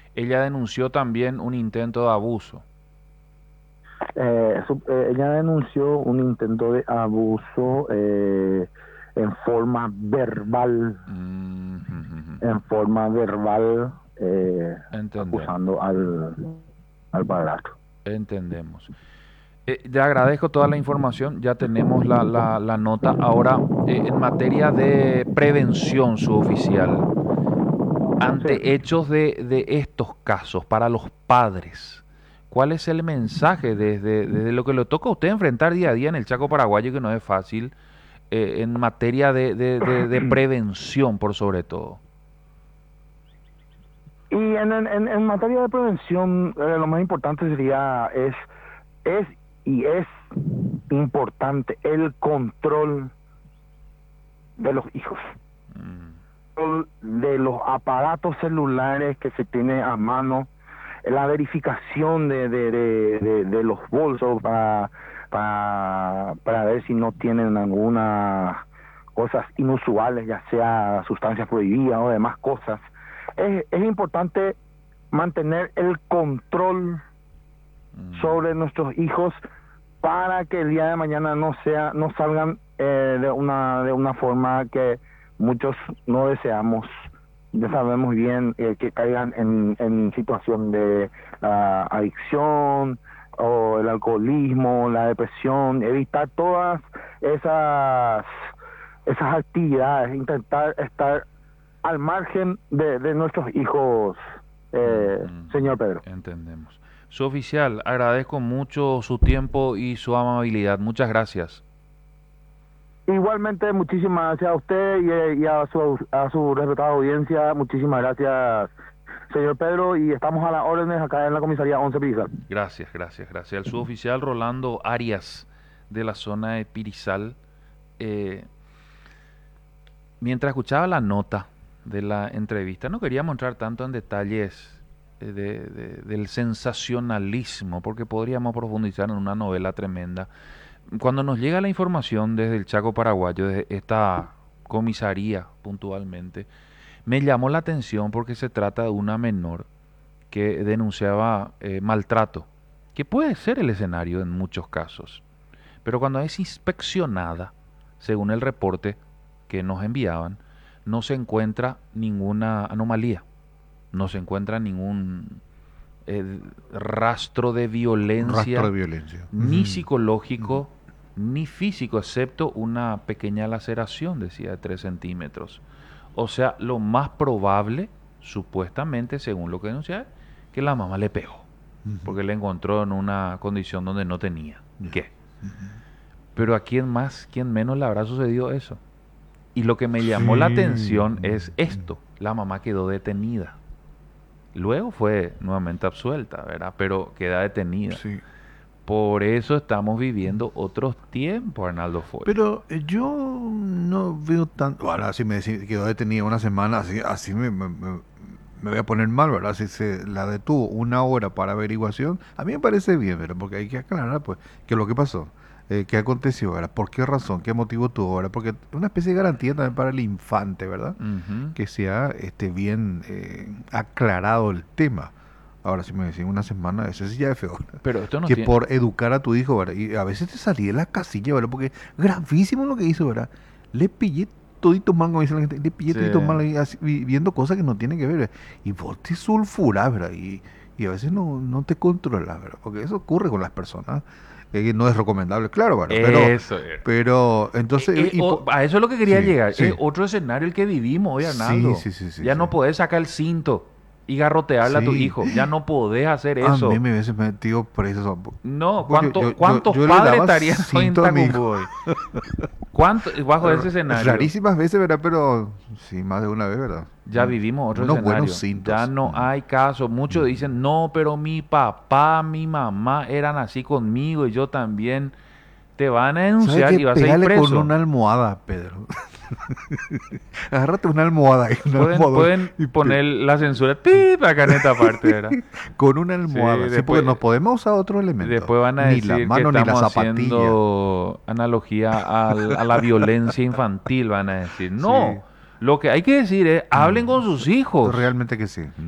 ella denunció también un intento de abuso. Ella denunció un intento de abuso en forma verbal, Mm, ujú. en forma verbal, Entendemos, acusando al padrastro. entendemos. Le agradezco toda la información, ya tenemos la nota. Ahora, en materia de prevención suboficial, ante Sí. hechos de estos casos, para los padres, ¿cuál es el mensaje desde lo que le toca a usted enfrentar día a día en el Chaco paraguayo, que no es fácil, en materia de prevención por sobre todo? Y en materia de prevención, lo más importante sería, es es importante el control de los hijos, Mm, de los aparatos celulares que se tiene a mano, la verificación de los bolsos para ver si no tienen alguna cosas inusuales, ya sea sustancias prohibidas o demás cosas. Es importante mantener el control mm, sobre nuestros hijos para que el día de mañana no salgan de una forma que muchos no deseamos. Ya sabemos bien que caigan en situación de adicción o el alcoholismo, la depresión, evitar todas esas esas actividades, intentar estar al margen de nuestros hijos, señor Pedro. entendemos. Su oficial, agradezco mucho su tiempo y su amabilidad. Muchas gracias. Igualmente, muchísimas gracias a usted y a su respetada audiencia. Muchísimas gracias, señor Pedro, y estamos a las órdenes acá en la comisaría 11 Pizar. Gracias, gracias, gracias. El suboficial Rolando Arias, de la zona de Pirizal. eh, Mientras escuchaba la nota de la entrevista, no quería mostrar tanto en detalles del sensacionalismo, porque podríamos profundizar en una novela tremenda. Cuando nos llega la información desde el Chaco paraguayo, de esta comisaría puntualmente, me llamó la atención porque se trata de una menor que denunciaba maltrato, que puede ser el escenario en muchos casos. Pero cuando es inspeccionada, según el reporte que nos enviaban, no se encuentra ninguna anomalía, no se encuentra ningún rastro de Un rastro de violencia, violencia. ni Ujú, ujú. psicológico, ni físico, excepto una pequeña laceración, decía, de 3 centímetros. O sea, lo más probable, supuestamente, según lo que denunciaba, que la mamá le pegó, Ujú. porque le encontró en una condición donde no tenía Ya. qué. Ujú. Pero a quién más, quién menos le habrá sucedido eso. Y lo que me llamó la Sí. atención es esto, la mamá quedó detenida. Luego fue nuevamente absuelta, ¿verdad? Pero queda detenida. Sí. Por eso estamos viviendo otros tiempos, Arnaldo Foy. Pero yo no veo tanto. Ahora, si me quedó detenida una semana, así me voy a poner mal, ¿verdad? Si se la detuvo una hora para averiguación, a mí me parece bien, ¿verdad? Porque hay que aclarar, pues, qué es lo que pasó, qué aconteció, ¿verdad? ¿Por qué razón? ¿Qué motivo tuvo, ¿verdad? Porque es una especie de garantía también para el infante, ¿verdad? Ujú. Que sea bien aclarado el tema. Ahora, si me decís una semana, eso sí ya es feo. Pero esto no Que tiene... por educar a tu hijo, ¿verdad? Y a veces te salí de la casilla, ¿verdad? Porque gravísimo lo que hizo, ¿verdad? Le pillé todito mal, como dice la gente, le pillé Sí. todito mal ahí, viendo cosas que no tienen que ver, ¿verdad? Y vos te sulfurás, ¿verdad? Y a veces no te controlas, ¿verdad? Porque eso ocurre con las personas, que no es recomendable, claro, ¿verdad? Eso era. Pero, entonces, A eso es lo que quería sí, llegar. Es sí, otro escenario el que vivimos hoy, sí, Arnaldo. sí, sí, sí, Ya sí, no podés sacar el cinto y garrotearle a tu sí. hijo. Ya no podés hacer A mí eso. me hubiese metido preso. No, Pues ¿cuántos yo le padres daba estarían hoy en cinto a mi hijo. Tacumbo hoy? ¿Cuánto, bajo ese escenario? Rarísimas veces, ¿verdad? Pero sí, más de una vez, ¿verdad? Ya vivimos otro Unos buenos escenario. Ya cintos. no hay caso. Muchos dicen, no, pero mi papá, mi mamá eran así conmigo y yo también. Te van a ¿Sabes denunciar qué? y vas a ir Pégale con preso. una almohada, Pedro. Agárrate una almohada y un almohadón. Pueden Y poner la censura ¡pip! Acá en esta parte, ¿verdad? con una Sí, almohada. Sí, porque no podemos usar otro elemento. después van a Ni la decir que mano ni la estamos zapatilla. haciendo analogía a la violencia infantil, van a decir. No, Sí. lo que hay que decir es, hablen con sus hijos. Realmente que sí.